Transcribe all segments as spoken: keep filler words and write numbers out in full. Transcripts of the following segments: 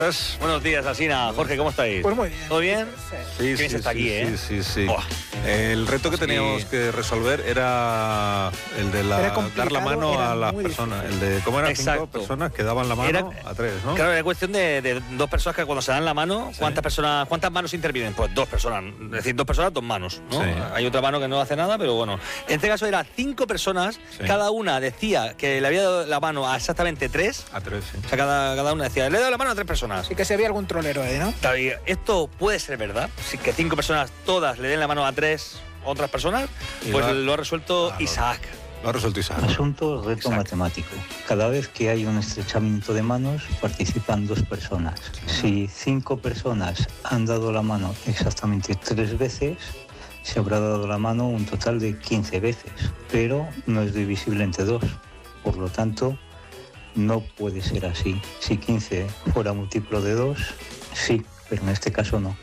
Buenos días, Alsina. Jorge, ¿cómo estáis? Pues muy bien. ¿Todo bien? Sí, sí, sí, está sí, aquí, sí, ¿eh? sí, sí. Oh. El reto que Pues teníamos sí. que resolver era el de la, Era dar la complicado, mano era a las muy personas. El de cómo eran Exacto. cinco personas que daban la mano Era- a tres, ¿no? Claro, era cuestión de, de dos personas que cuando se dan la mano, Sí. ¿cuántas personas, cuántas manos intervienen? Pues dos personas. Es decir, dos personas, dos manos, ¿no? Sí. Hay otra mano que no hace nada, pero bueno. En este caso eran cinco personas, Sí. cada una decía que le había dado la mano a exactamente tres. A tres, sí. O sea, cada, cada una decía, le he dado la mano a tres personas. Sí que se había algún trolero ahí, ¿no? Claro, y esto puede ser verdad, si que cinco personas todas le den la mano a tres otras personas, Y pues lo ha- lo ha resuelto Claro. Isaac. Lo ha resuelto Isaac. Asunto reto Exacto. matemático. Cada vez que hay un estrechamiento de manos participan dos personas. Si cinco personas han dado la mano exactamente tres veces, se habrá dado la mano un total de quince veces, pero no es divisible entre dos. Por lo tanto, no puede ser así. Si quince fuera múltiplo de dos, sí, pero en este caso no.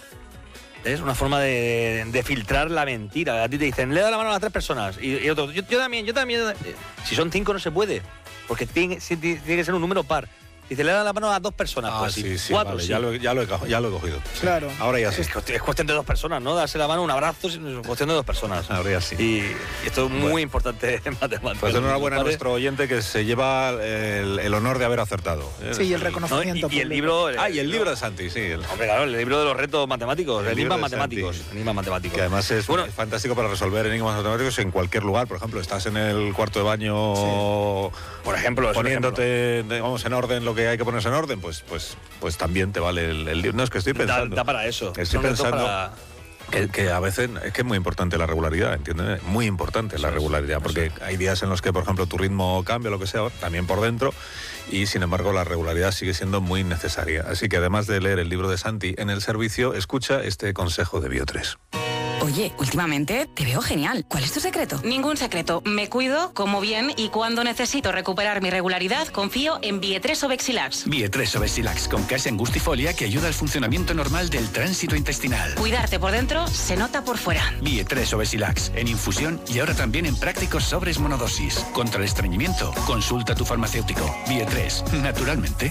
Es una forma de, de filtrar la mentira. A ti te dicen, le he dado la mano a las tres personas. Y, y otro, yo, yo también, yo también. Eh, Si son cinco no se puede. Porque tiene, sí, tiene que ser un número par. Dice, le he dado la mano a dos personas. Ah, pues sí, sí, cuatro, vale, sí. ya, lo, ya, lo he, co- ya lo he cogido. Sí. Claro. Ahora ya sí. Es, cuestión, es cuestión de dos personas, ¿no? Darse la mano, un abrazo, es cuestión de dos personas. Ahora ya sí. Y esto es muy Bueno. importante en matemáticas. Pues enhorabuena a ¿Vale? nuestro oyente que se lleva el, el honor de haber acertado. Sí, y el ¿No? reconocimiento. Y, y el público. libro... Ah, y el libro de Santi, sí. el- Hombre, claro, el libro de los retos matemáticos, El el libro enigmas de matemáticos. Santi. Enigmas matemáticos. Que además es Bueno. es fantástico para resolver enigmas matemáticos en cualquier lugar. Por ejemplo, estás en el cuarto de baño Por ejemplo, es un poniéndote, de- vamos, en orden lo que hay que ponerse en orden, pues, pues, pues también te vale el, el libro. No, es que estoy Da, pensando. da para eso. Estoy Son retos pensando para- que, que a veces es que es muy importante la regularidad, ¿entiendes? Muy importante la Eso es, regularidad, porque hay días en los que, por ejemplo, tu ritmo cambia, lo que sea, también por dentro, y sin embargo la regularidad sigue siendo muy necesaria. Así que además de leer el libro de Santi en el servicio, escucha este consejo de Biotres. Oye, últimamente te veo genial. ¿Cuál es tu secreto? Ningún secreto. Me cuido, como bien y cuando necesito recuperar mi regularidad, confío en Bietres o Bexilax. Bietres o Bexilax con casa angustifolia que ayuda al funcionamiento normal del tránsito intestinal. Cuidarte por dentro se nota por fuera. Bietres o Bexilax en infusión y ahora también en prácticos sobres monodosis. Contra el estreñimiento, consulta a tu farmacéutico. Bietres, naturalmente.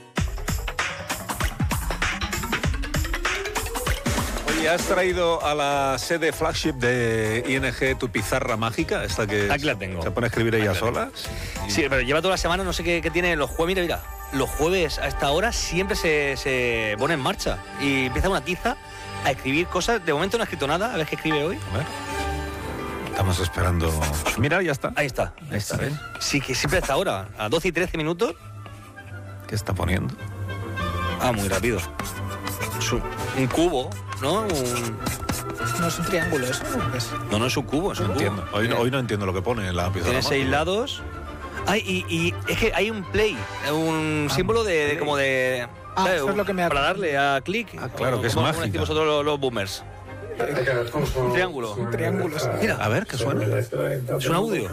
Oye, ¿has traído a la sede flagship de I N G tu pizarra mágica? Esta que Aquí la tengo. se pone a escribir ella Aquí la sola. Sí, pero lleva toda la semana, no sé qué, qué tiene los jueves. Mira, mira, los jueves a esta hora siempre se, se pone en marcha y empieza una tiza a escribir cosas. De momento no ha escrito nada, a ver qué escribe hoy. A ver. Estamos esperando. Mira, ya está. Ahí está, ahí está. ¿Ves? Sí, que siempre a esta hora, a doce y trece minutos. ¿Qué está poniendo? Ah, muy rápido. Es un, un cubo, ¿no? Un- No es un triángulo eso. Es- no, no es un cubo, es un No cubo. entiendo. Hoy, no- hoy no entiendo lo que pone en la pizarra. Tiene seis mágica. lados. Ay, y, y es que hay un play, un Ah, símbolo de, de play. como de. Ah, ¿sabes? eso es lo que me ha- Para darle a clic. Ah, claro, que es Como- como mágica. decimos nosotros los, los boomers. Un triángulo. Un triángulo. sí. Mira, A ver, ¿qué suena? es un audio.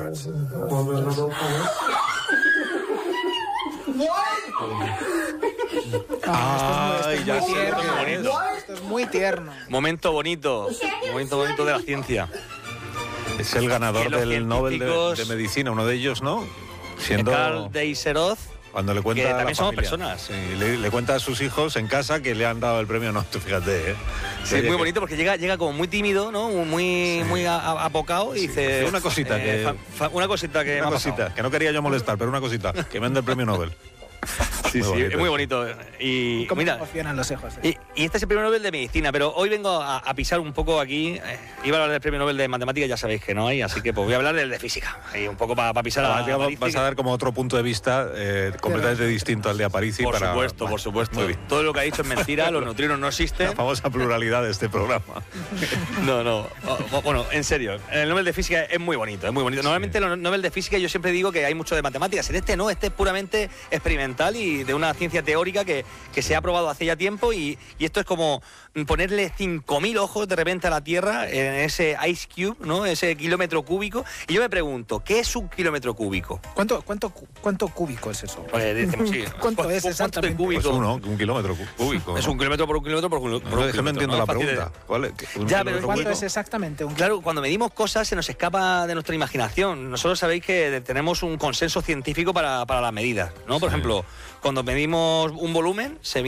Ah, esto Ay, es ya muy sé, tierno. qué bonito. Esto es muy tierno. Momento bonito. Momento bonito de la ciencia. Es el ganador Que los del Nobel de, científicos- de Medicina, uno de ellos, ¿no? Siendo Carl Deiseroth. cuando le cuenta que a la también somos familia. personas. Sí, le, le cuenta a sus hijos en casa que le han dado el premio. No, tú fíjate, ¿eh? Sí, Oye, muy que- bonito porque llega, llega como muy tímido, ¿no? Muy, Sí. muy a- a- apocado y Sí. dice. Una cosita que- fa- fa- una cosita que. Una me ha pasado. cosita, que no quería yo molestar, pero una cosita, que me han dado el premio Nobel. Sí, Muy sí, bonito. es muy bonito. Y ¿Cómo mira, emocionan los hijos? eh? y, y este es el premio Nobel de Medicina, pero hoy vengo a, a pisar un poco aquí. eh, iba a hablar del premio Nobel de Matemáticas, ya sabéis que no hay, así que pues voy a hablar del de Física. Y un poco para pisar a, Ah, digamos, Aparici, vas a dar como otro punto de vista eh, completamente distinto al de Aparici. Por para, supuesto, Vale, por supuesto. Muy bien. Todo lo que ha dicho es mentira, los neutrinos no existen. La famosa pluralidad de este programa. No, no. O- o- Bueno, en serio, el Nobel de Física es muy bonito, es muy bonito. Normalmente los Nobel de Física yo siempre digo que hay mucho de matemáticas. En este no, este es puramente experimental y de una ciencia teórica que, que se ha probado hace ya tiempo y, y esto es como ponerle cinco mil ojos de repente a la Tierra en ese ice cube, ¿no? Ese kilómetro cúbico. Y yo me pregunto, ¿qué es un kilómetro cúbico? ¿Cuánto, cuánto, cu- ¿Cuánto cúbico es eso? Pues decimos, sí. ¿Cuánto ¿Cu- es cu- exactamente? ¿Cuánto de Pues cúbico? uno, un kilómetro cú- cúbico. Es ¿no? un kilómetro por un kilómetro por un, por No, un es que no kilómetro, entiendo ¿no? la Fácil de- pregunta. ¿Cuál es? ¿Un Ya, kilómetro pero ¿Cuánto cúbico? es exactamente? Un Claro, cuando medimos cosas se nos escapa de nuestra imaginación. Nosotros sabéis que tenemos un consenso científico para, para las medidas, ¿no? Por Sí. ejemplo, cuando medimos un volumen, se